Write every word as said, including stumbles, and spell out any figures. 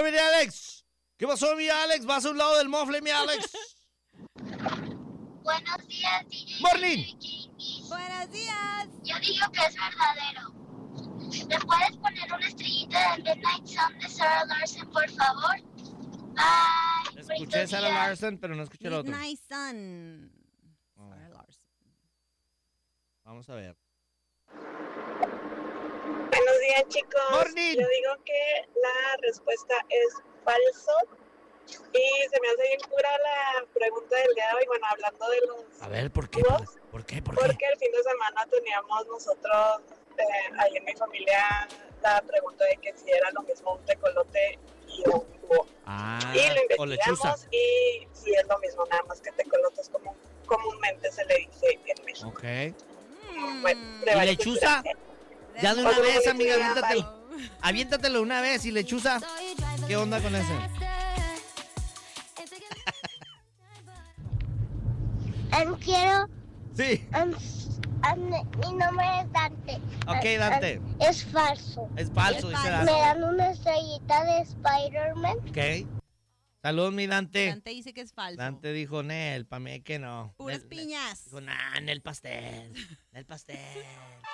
mofle, mi Alex. ¿Qué pasó, mi Alex? ¿Vas a un lado del mofle, mi Alex? Buenos días, D J. Morning. Buenos días. Yo digo que es verdadero. ¿Me puedes poner una estrellita de Midnight Sun de Sarah Larson, por favor? Bye. Escuché a Sarah Larson, pero no escuché el otro. Midnight Sun. Oh. Sarah Larson. Vamos a ver. Buenos días, chicos. Morning. Yo digo que la respuesta es falso. Y se me hace bien cura la pregunta del día de hoy. Bueno, hablando de los... A ver, ¿por qué? ¿Cómo? ¿Por qué? ¿Por Porque qué? el fin de semana teníamos nosotros, eh, ahí en mi familia, la pregunta de que si era lo mismo un tecolote y un búho. Ah, Y lo o lechuza. investigamos y sí es lo mismo, nada más que tecolote es como comúnmente se le dice en México. Ok. Mm. Bueno, de ¿Y varias lechuza? culturas. Ya de una Otro vez, muy amiga, bien, aviéntatelo. Aviéntatelo una vez y lechuza. ¿Qué onda con ese? Um, quiero... Sí. Um, um, mi nombre es Dante. Ok, Um, Dante. um, es falso. Es falso, Es dice falso. Me Dante. dan una estrellita de Spider-Man. Ok. Saludos, mi Dante. Dante dice que es falso. Dante dijo, Nel, pa' mí que no. Puras Nel- piñas. Dijo, nah, en el pastel. En el pastel.